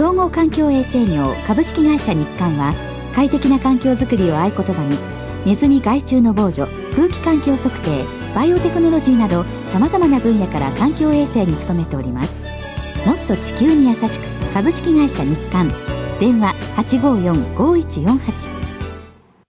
総合環境衛生業株式会社日刊は、快適な環境づくりを合言葉に、ネズミ害虫の防除、空気環境測定、バイオテクノロジーなどさまざまな分野から環境衛生に努めております。もっと地球に優しく、株式会社日刊。電話854-5148